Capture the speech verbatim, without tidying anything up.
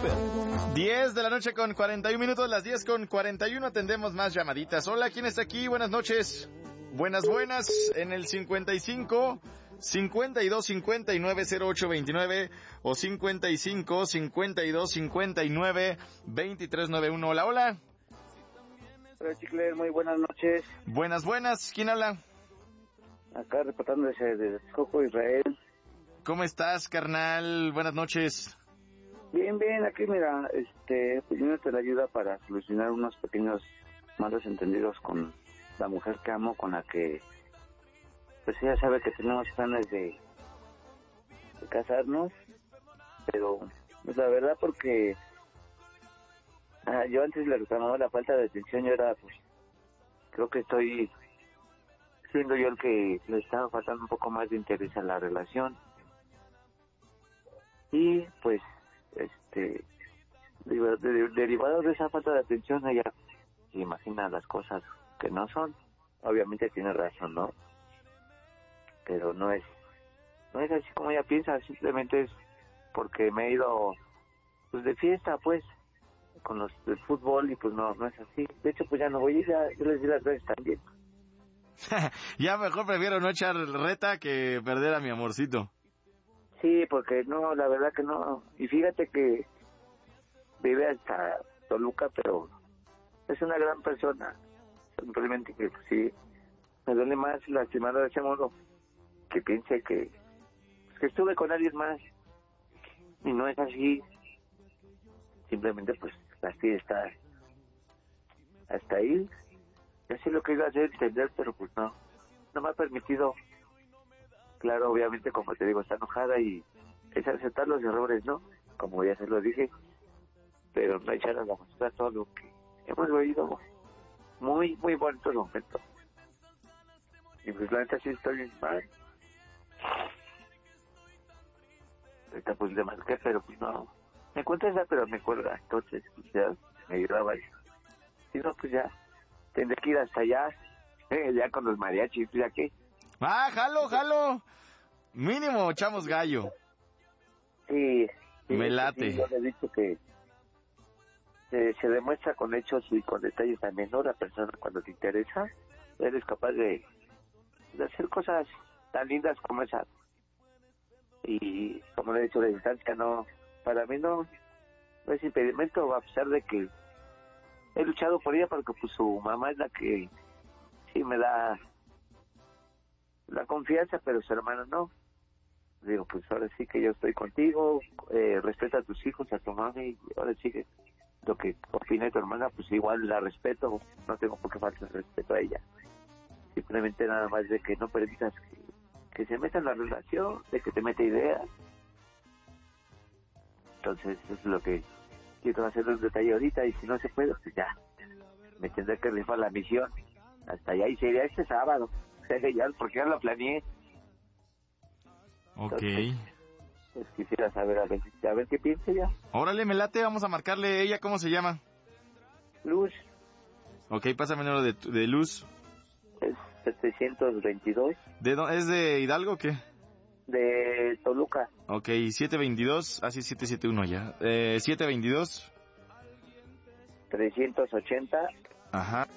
diez de la noche con cuarenta y uno minutos, las diez con cuarenta y uno, atendemos más llamaditas. Hola, ¿quién está aquí? Buenas noches. Buenas, buenas, en el cincuenta y cinco, cincuenta y dos, cincuenta y nueve, cero ocho veintinueve o cincuenta y cinco, cincuenta y dos, cincuenta y nueve, veintitrés noventa y uno. Hola, hola. Hola, Chicler, muy buenas noches. Buenas, buenas, ¿quién habla? Acá reportando desde, desde Texcoco, Israel. ¿Cómo estás, carnal? Buenas noches. Bien, bien, aquí mira, este, pidiéndote la ayuda para solucionar unos pequeños malos entendidos con la mujer que amo, con la que, pues ella sabe que tenemos planes de, de casarnos, pero, pues la verdad porque ah, yo antes le reclamaba la falta de atención y ahora, pues, creo que estoy siendo yo el que le estaba faltando un poco más de interés a la relación. Y, pues, este, derivado de esa falta de atención, ella se imagina las cosas que no son. Obviamente tiene razón, ¿no? Pero no es no es así como ella piensa, simplemente es porque me he ido pues de fiesta, pues, con los del fútbol, y pues no no es así. De hecho, pues ya no voy a ir, ya, yo les di las gracias también. Ya mejor prefiero no echar reta que perder a mi amorcito. Sí, porque no, la verdad que no. Y fíjate que vive hasta Toluca, pero es una gran persona. Simplemente que pues, sí, me duele más lastimado de ese modo, que piense que, pues, que estuve con alguien más y no es así. Simplemente pues así está hasta ahí. Ya sé lo que iba a hacer, entender, pero pues no, no me ha permitido. Claro, obviamente, como te digo, está enojada y es aceptar los errores, ¿no? Como ya se lo dije, pero no echar a la basura todo lo que hemos vivido. Muy, muy bonitos momentos. Y pues la neta sí estoy bien mal. Ahorita pues le marqué, pero pues no. Me cuenta esa, pero me cuelga. Entonces, pues ya me ayudaba. Si no, pues ya tendré que ir hasta allá. Eh, ya con los mariachis, ¿ya qué? Ah, jalo, jalo. Mínimo echamos gallo. Sí, sí, Me late. sí, yo le he dicho que se, se demuestra con hechos y con detalles también, ¿no? La persona cuando te interesa, eres capaz de, de hacer cosas tan lindas como esa. Y como le he dicho, la distancia no, para mí no, no es impedimento, a pesar de que he luchado por ella, porque pues su mamá es la que sí me da la confianza, pero su hermana no. Digo, pues ahora sí que yo estoy contigo, eh, respeta a tus hijos, a tu mami, y ahora sí que lo que opine tu hermana, pues igual la respeto, no tengo por qué faltar respeto a ella. Simplemente nada más de que no permitas que, que se meta en la relación, de que te mete ideas. Entonces eso es lo que quiero hacer un detalle ahorita, y si no se puede, pues ya, me tendré que rifar la misión. Hasta allá, y sería este sábado, ya, porque ya lo planeé. Ok. Entonces, pues quisiera saber, a ver, a ver qué piensa ya. Órale, me late, vamos a marcarle. ¿Ella cómo se llama? Luz. Ok, pásame el número de, de Luz. Es setecientos veintidós. ¿De dónde? ¿Es de Hidalgo o qué? De Toluca. Ok, setecientos veintidós, así ah, siete siete uno ya. Eh, setecientos veintidós. trescientos ochenta. Ajá.